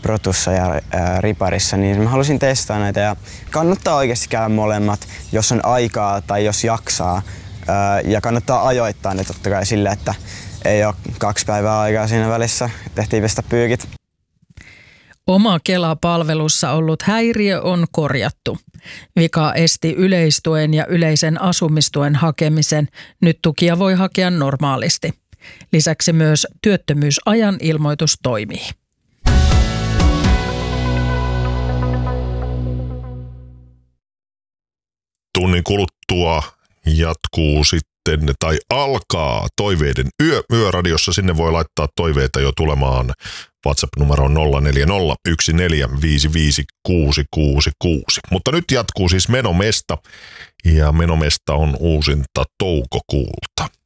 Protussa ja Riparissa, niin mä halusin testaa näitä ja kannattaa oikeasti käydä molemmat, jos on aikaa tai jos jaksaa. Ja kannattaa ajoittaa ne totta kai sille, että ei ole 2 päivää aikaa siinä välissä. Tehtiin pestä pyykit. Oma Kela-palvelussa ollut häiriö on korjattu. Vika esti yleistuen ja yleisen asumistuen hakemisen. Nyt tukia voi hakea normaalisti. Lisäksi myös työttömyysajan ilmoitus toimii. Tunnin kuluttua jatkuu sitten, tai alkaa Toiveiden yöradiossa. Sinne voi laittaa toiveita jo tulemaan. WhatsApp-numero on 0401455666. Mutta nyt jatkuu siis Menomesta, ja Menomesta on uusinta toukokuulta.